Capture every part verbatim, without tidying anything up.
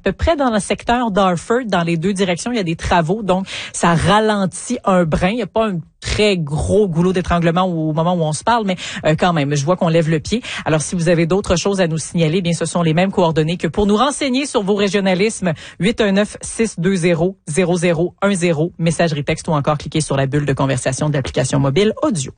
peu près dans le secteur d'Harford, dans les deux directions, il y a des travaux, donc ça ralentit un brin. Il n'y a pas un très gros goulot d'étranglement au moment où on se parle, mais euh, quand même, je vois qu'on lève le pied. Alors, si vous avez d'autres choses à nous signaler, bien, ce sont les mêmes coordonnées que pour nous renseigner sur vos régionalismes. huit un neuf, six deux zéro, zéro zéro un zéro, messagerie texte ou encore cliquez sur la bulle de conversation de l'application mobile audio.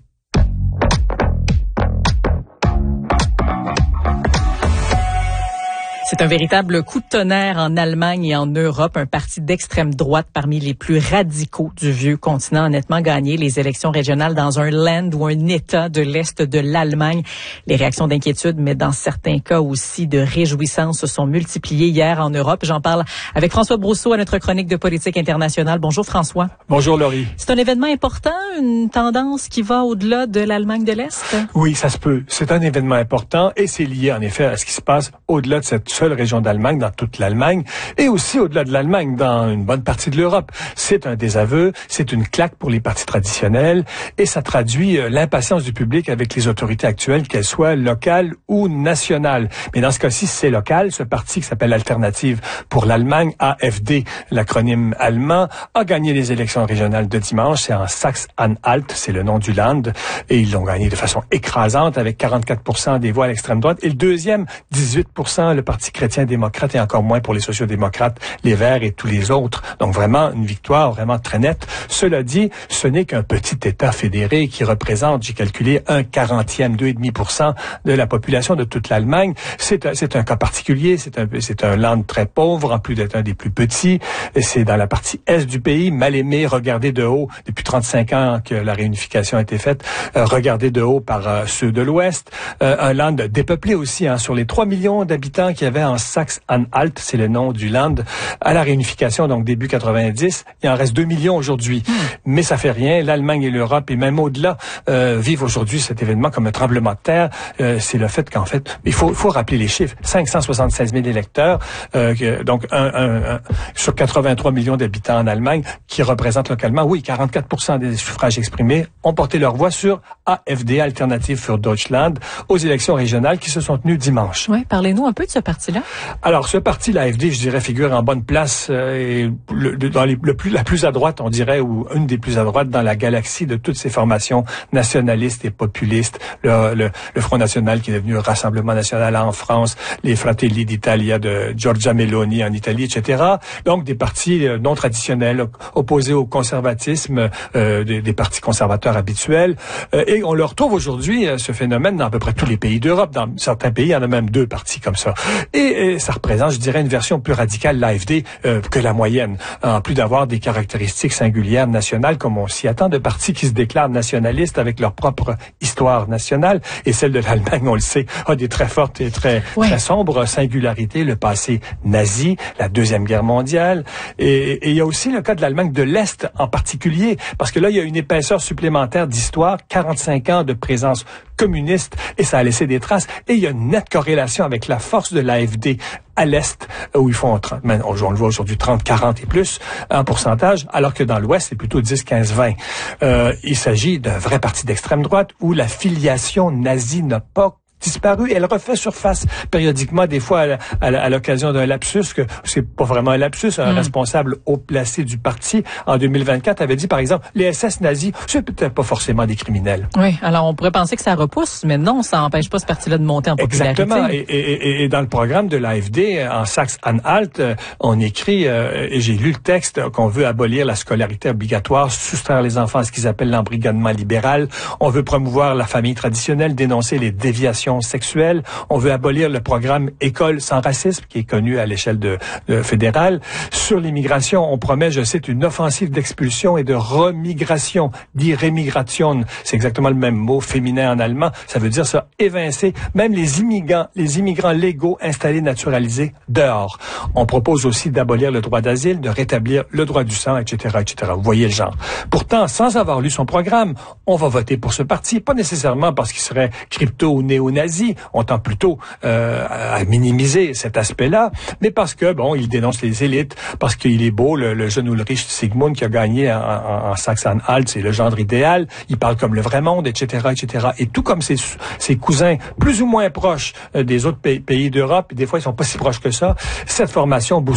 C'est un véritable coup de tonnerre en Allemagne et en Europe. Un parti d'extrême droite parmi les plus radicaux du vieux continent a nettement gagné les élections régionales dans un land ou un État de l'Est de l'Allemagne. Les réactions d'inquiétude, mais dans certains cas aussi de réjouissance, se sont multipliées hier en Europe. J'en parle avec François Brousseau à notre chronique de politique internationale. Bonjour François. Bonjour Laurie. C'est un événement important, une tendance qui va au-delà de l'Allemagne de l'Est? Oui, ça se peut. C'est un événement important et c'est lié en effet à ce qui se passe au-delà de cette seule région d'Allemagne, dans toute l'Allemagne, et aussi au-delà de l'Allemagne, dans une bonne partie de l'Europe. C'est un désaveu, c'est une claque pour les partis traditionnels, et ça traduit euh, l'impatience du public avec les autorités actuelles, qu'elles soient locales ou nationales. Mais dans ce cas-ci, c'est local. Ce parti qui s'appelle Alternative pour l'Allemagne, A F D, l'acronyme allemand, a gagné les élections régionales de dimanche. C'est en Saxe-Anhalt, c'est le nom du land, et ils l'ont gagné de façon écrasante avec quarante-quatre pour cent des voix à l'extrême droite. Et le deuxième, dix-huit pour cent, le Parti chrétien-démocrate, et encore moins pour les sociaux-démocrates, les Verts et tous les autres. Donc vraiment une victoire vraiment très nette. Cela dit, ce n'est qu'un petit État fédéré qui représente, j'ai calculé, un quarantième, deux virgule cinq pour cent de la population de toute l'Allemagne. C'est un, c'est un cas particulier, c'est un, c'est un land très pauvre, en plus d'être un des plus petits. C'est dans la partie est du pays, mal aimé, regardé de haut depuis trente-cinq ans que la réunification a été faite, euh, regardé de haut par euh, ceux de l'Ouest. Euh, un land dépeuplé aussi, hein, sur les trois millions d'habitants qu'il y avait en Saxe-Anhalt, c'est le nom du land, à la réunification, donc début quatre-vingt-dix, il en reste deux millions aujourd'hui. Mmh. Mais ça fait rien, l'Allemagne et l'Europe, et même au-delà, euh, vivent aujourd'hui cet événement comme un tremblement de terre. Euh, c'est le fait qu'en fait, il faut, faut rappeler les chiffres, cinq cent soixante-seize mille électeurs, euh, donc un, un, un, sur quatre-vingt-trois millions d'habitants en Allemagne, qui représentent localement, oui, quarante-quatre pour cent des suffrages exprimés ont porté leur voix sur A F D, Alternative für Deutschland, aux élections régionales qui se sont tenues dimanche. Oui, parlez-nous un peu de ce parti-là. Alors, ce parti, l'A F D, je dirais, figure en bonne place euh, et le, dans les, le plus, la plus à droite, on dirait, ou une des plus à droite dans la galaxie de toutes ces formations nationalistes et populistes. Le, le, le Front National qui est devenu Rassemblement National en France, les Fratelli d'Italia de Giorgia Meloni en Italie, et cetera. Donc, des partis non traditionnels, opposés au conservatisme, euh, des, des partis conservateurs habituels. Euh, et on le retrouve aujourd'hui, ce phénomène, dans à peu près tous les pays d'Europe. Dans certains pays, il y en a même deux partis comme ça. Et, et ça représente, je dirais, une version plus radicale de l'A F D euh, que la moyenne. En plus d'avoir des caractéristiques singulières nationales, comme on s'y attend, de partis qui se déclarent nationalistes avec leur propre histoire nationale. Et celle de l'Allemagne, on le sait, a des très fortes et très, ouais. très sombres singularités. Le passé nazi, la Deuxième Guerre mondiale. Et, et il y a aussi le cas de l'Allemagne de l'Est en particulier, parce que là, il y a une épaisseur supplémentaire d'histoire, quarante-cinq ans de présence communiste, et ça a laissé des traces. Et il y a une nette corrélation avec la force de l'A F D à l'Est, où ils font, trente, on le voit aujourd'hui, trente, quarante et plus en pourcentage, alors que dans l'Ouest, c'est plutôt dix, quinze, vingt. Euh, il s'agit d'un vrai parti d'extrême droite où la filiation nazie n'a pas disparu. Elle refait surface périodiquement, des fois à, à, à l'occasion d'un lapsus, que c'est pas vraiment un lapsus, un mmh. responsable haut placé du parti, en deux mille vingt-quatre, avait dit, par exemple, les S S nazis, c'est peut-être pas forcément des criminels. Oui, alors on pourrait penser que ça repousse, mais non, ça n'empêche pas ce parti-là de monter en popularité. Exactement. Et, et, et dans le programme de l'A F D, en Saxe-Anhalt, on écrit, euh, et j'ai lu le texte, qu'on veut abolir la scolarité obligatoire, soustraire les enfants à ce qu'ils appellent l'embrigadement libéral. On veut promouvoir la famille traditionnelle, dénoncer les déviations sexuelle. On veut abolir le programme École sans racisme, qui est connu à l'échelle de, de fédérale. Sur l'immigration, on promet, je cite, une offensive d'expulsion et de remigration, dit remigration. C'est exactement le même mot féminin en allemand. Ça veut dire ça, évincer même les immigrants, les immigrants légaux installés, naturalisés dehors. On propose aussi d'abolir le droit d'asile, de rétablir le droit du sang, et cetera, et cetera. Vous voyez le genre. Pourtant, sans avoir lu son programme, on va voter pour ce parti, pas nécessairement parce qu'il serait crypto ou néo-nazi, on tend plutôt euh, à minimiser cet aspect-là, mais parce que, bon, il dénonce les élites, parce qu'il est beau, le, le jeune Ulrich Sigmund qui a gagné en, en, en Saxe-Anhalt, c'est le gendre idéal, il parle comme le vrai monde, et cetera, et cetera. Et tout comme ses, ses cousins plus ou moins proches euh, des autres pays, pays d'Europe, et des fois ils sont pas si proches que ça, cette formation